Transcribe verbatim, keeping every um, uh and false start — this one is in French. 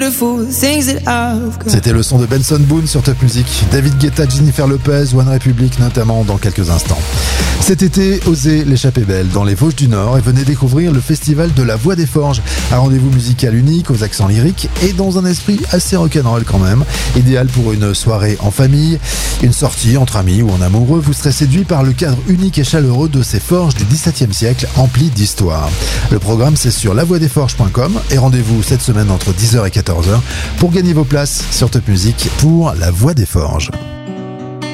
C'était le son de Benson Boone sur Top Music. David Guetta, Jennifer Lopez, One Republic notamment dans quelques instants. Cet été, osez l'échapper belle dans les Vosges du Nord et venez découvrir le festival de la Voix des Forges. Un rendez-vous musical unique aux accents lyriques et dans un esprit assez rock'n'roll quand même. Idéal pour une soirée en famille, une sortie entre amis ou en amoureux. Vous serez séduit par le cadre unique et chaleureux de ces forges du dix-septième siècle emplis d'histoire. Le programme c'est sur la voix des forges point com et rendez-vous cette semaine entre dix heures et quatorze heures pour gagner vos places sur Top Music pour la Voix des Forges.